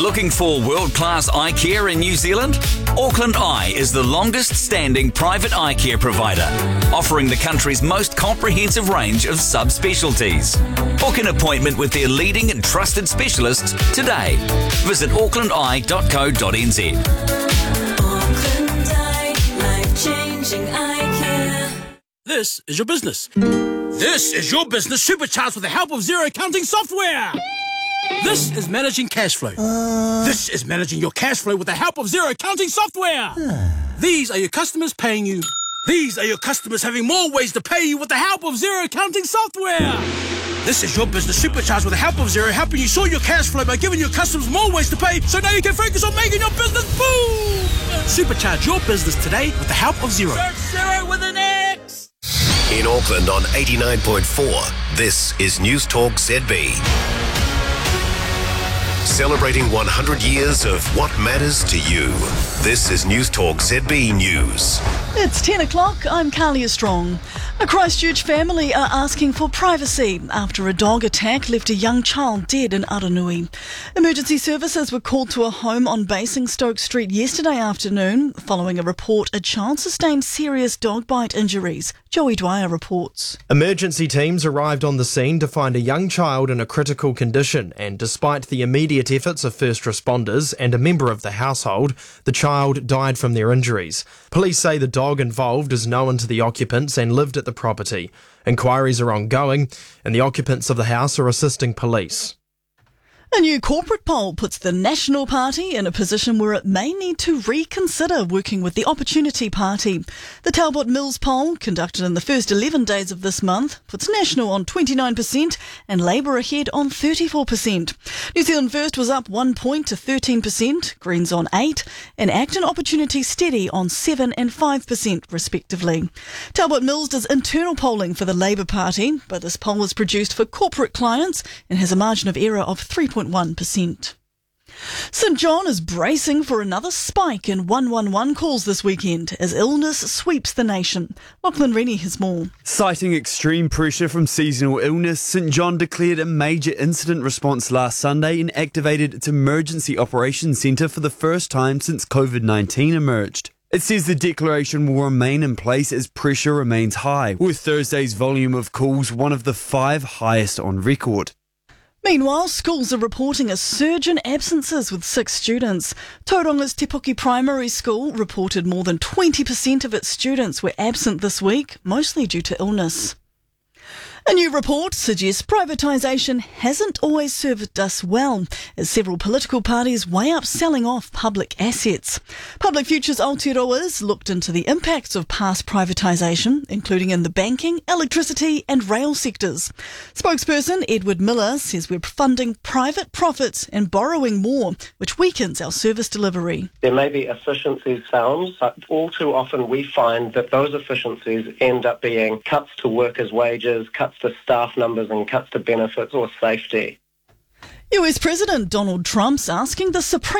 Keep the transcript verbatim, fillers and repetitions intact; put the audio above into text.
Looking for world-class eye care in New Zealand? Auckland Eye is the longest-standing private eye care provider, offering the country's most comprehensive range of subspecialties. Book an appointment with their leading and trusted specialists today. Visit auckland eye dot co dot n z. Auckland Eye, life-changing eye care. This is your business. This is your business supercharged with the help of Xero accounting software. This is managing cash flow. Uh... This is managing your cash flow with the help of Xero accounting software. These are your customers paying you. These are your customers having more ways to pay you with the help of Xero accounting software. This is your business supercharged with the help of Xero, helping you sort your cash flow by giving your customers more ways to pay, so now you can focus on making your business boom. Supercharge your business today with the help of Xero. Search Xero with an X. In Auckland on eighty-nine point four, this is News Talk Z B. Celebrating one hundred years of what matters to you. This is News Talk Z B News. It's ten o'clock, I'm Carlia Strong. A Christchurch family are asking for privacy after a dog attack left a young child dead in Aranui. Emergency services were called to a home on Basingstoke Street yesterday afternoon following a report a child sustained serious dog bite injuries. Joey Dwyer reports. Emergency teams arrived on the scene to find a young child in a critical condition, and despite the immediate efforts of first responders and a member of the household, the child died from their injuries. Police say the dog involved is known to the occupants and lived at the property. Inquiries are ongoing, and the occupants of the house are assisting police. A new corporate poll puts the National Party in a position where it may need to reconsider working with the Opportunity Party. The Talbot Mills poll, conducted in the first eleven days of this month, puts National on twenty-nine percent and Labour ahead on thirty-four percent. New Zealand First was up one point to thirteen percent, Greens on eight, and Act and Opportunity Steady on seven and five percent respectively. Talbot Mills does internal polling for the Labour Party, but this poll was produced for corporate clients and has a margin of error of three point one percent. St John is bracing for another spike in one one one calls this weekend as illness sweeps the nation. Lachlan Rennie has more. Citing extreme pressure from seasonal illness, St John declared a major incident response last Sunday and activated its Emergency Operations Centre for the first time since COVID nineteen emerged. It says the declaration will remain in place as pressure remains high, with Thursday's volume of calls one of the five highest on record. Meanwhile, schools are reporting a surge in absences with six students. Tauranga's Te Puke Primary School reported more than twenty percent of its students were absent this week, mostly due to illness. A new report suggests privatisation hasn't always served us well, as several political parties weigh up selling off public assets. Public Futures Aotearoa's looked into the impacts of past privatisation, including in the banking, electricity and rail sectors. Spokesperson Edward Miller says we're funding private profits and borrowing more, which weakens our service delivery. There may be efficiencies found, but all too often we find that those efficiencies end up being cuts to workers' wages, cuts to staff numbers and cuts to benefits or safety. U S President Donald Trump's asking the Supreme